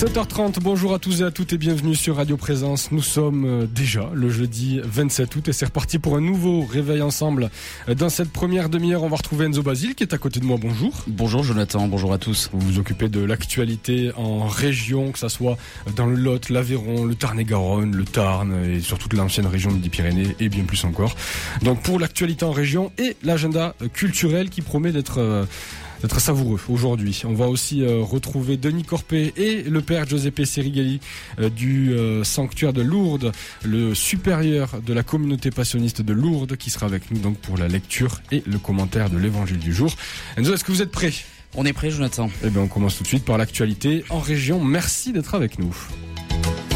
7h30, bonjour à tous et à toutes et bienvenue sur Radio Présence. Nous sommes déjà le jeudi 27 août et c'est reparti pour un nouveau réveil ensemble. Dans cette première demi-heure, on va retrouver Enzo Basile qui est à côté de moi. Bonjour. Bonjour Jonathan, bonjour à tous. Vous vous occupez de l'actualité en région, que ça soit dans le Lot, l'Aveyron, le Tarn-et-Garonne, le Tarn et sur toute l'ancienne région des Pyrénées et bien plus encore. Donc pour l'actualité en région et l'agenda culturel qui promet d'être savoureux aujourd'hui. On va aussi retrouver Denis Corpet et le père Giuseppe Serigali du sanctuaire de Lourdes, le supérieur de la communauté passionniste de Lourdes qui sera avec nous donc pour la lecture et le commentaire de l'évangile du jour. Enzo, est-ce que vous êtes prêts ? On est prêts Jonathan. Eh bien on commence tout de suite par l'actualité en région. Merci d'être avec nous.